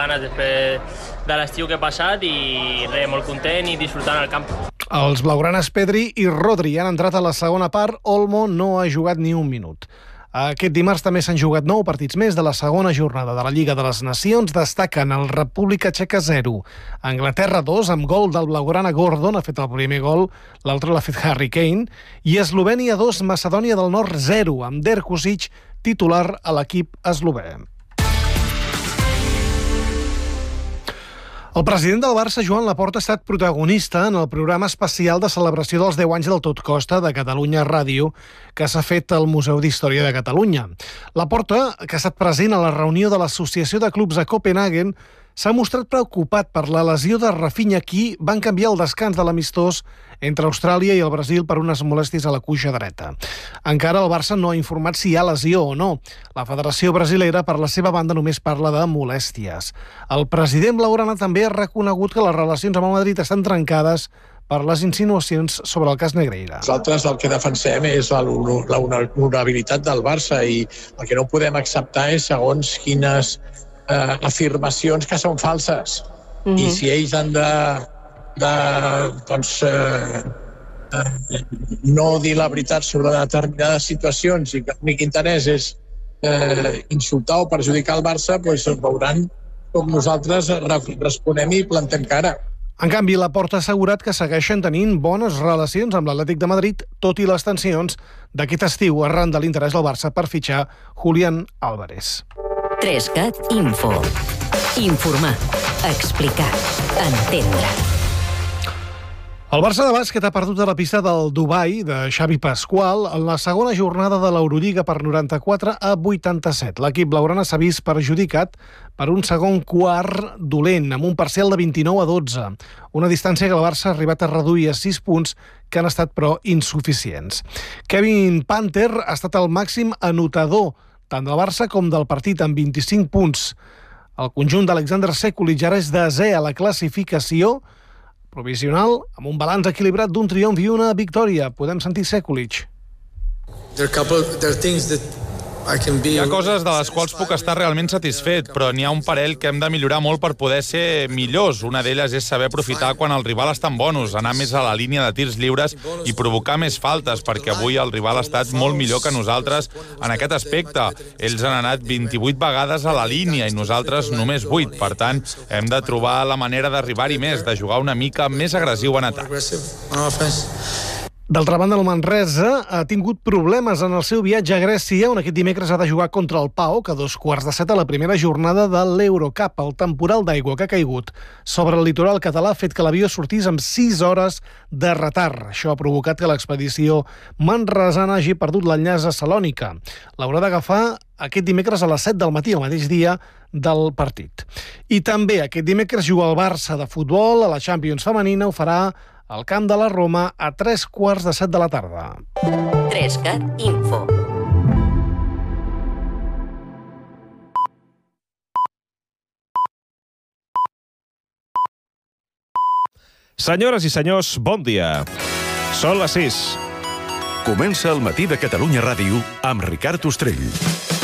ganes després de l'estiu que he passat i res, molt content i disfrutant el camp. Els blaugranes Pedri i Rodri han entrat a la segona part. Olmo no ha jugat ni un minut. Aquest dimarts també s'han jugat 9 partits més de la segona jornada de la Lliga de les Nacions. Destaquen el República Txeca 0, Anglaterra 2, amb gol del blaugrana Gordon, ha fet el primer gol, l'altre l'ha fet Harry Kane, i Eslovènia 2, Macedònia del Nord 0, amb Derkusic titular a l'equip eslovè. El president del Barça, Joan Laporta, ha estat protagonista en el programa especial de celebració dels 10 anys del Tot Costa de Catalunya Ràdio que s'ha fet al Museu d'Història de Catalunya. Laporta, que ha estat present a la reunió de l'Associació de Clubs a Copenhagen, s'ha mostrat preocupat per la lesió de Rafinha, qui van canviar el descans de l'amistós entre Austràlia i el Brasil per unes molèsties a la cuixa dreta. Encara el Barça no ha informat si hi ha lesió o no. La Federació Brasilera, per la seva banda, només parla de molèsties. El president blaugrana també ha reconegut que les relacions amb el Madrid estan trencades per les insinuacions sobre el cas Negreira. Nosaltres el que defensem és l'honorabilitat del Barça i el que no podem acceptar és segons quines afirmacions que són falses. I si ells han no dir la veritat sobre determinades situacions i que l'únic interès és insultar o perjudicar el Barça, doncs veuran com nosaltres responem i plantem cara. En canvi, Laporta ha assegurat que segueixen tenint bones relacions amb l'Atlètic de Madrid, tot i les tensions d'aquest estiu arran de l'interès del Barça per fitxar Julián Álvarez. 3CAT Info. Informar, explicar, entendre. El Barça de bàsquet ha perdut a la pista del Dubai de Xavi Pasqual en la segona jornada de l'Eurolliga per 94-87. L'equip blaugrana s'ha vist perjudicat per un segon quart dolent, amb un parcial de 29-12. Una distància que el Barça ha arribat a reduir a 6 punts que han estat, però, insuficients. Kevin Panther ha estat el màxim anotador tant del Barça com del partit, amb 25 punts. El conjunt d'Alexander Sekulic ara és desè a la classificació provisional, amb un balanç equilibrat d'un triomf i una victòria. Podem sentir Sekulic. Hi ha coses de les quals puc estar realment satisfet, però n'hi ha un parell que hem de millorar molt per poder ser millors. Una d'elles és saber aprofitar quan el rival està en bonus, anar més a la línia de tirs lliures i provocar més faltes, perquè avui el rival ha estat molt millor que nosaltres en aquest aspecte. Ells han anat 28 vegades a la línia i nosaltres només 8. Per tant, hem de trobar la manera d'arribar-hi més, de jugar una mica més agressiu en atac. D'altra banda, el Manresa ha tingut problemes en el seu viatge a Grècia, on aquest dimecres ha de jugar contra el PAOK a 2:15 a la primera jornada de l'Eurocup. El temporal d'aigua que ha caigut sobre el litoral català ha fet que l'avió sortís amb 6 hores de retard. Això ha provocat que l'expedició manresana hagi perdut l'enllaç a Salònica. L'haurà d'agafar aquest dimecres a les 7 del matí, el mateix dia del partit. I també aquest dimecres juga el Barça de futbol a la Champions femenina. Ho farà al camp de la Roma a 3:15 de la tarda. 3CAT Info. Senyores i senyors, bon dia. Són les 6. Comença el matí de Catalunya Ràdio amb Ricard Ostrell.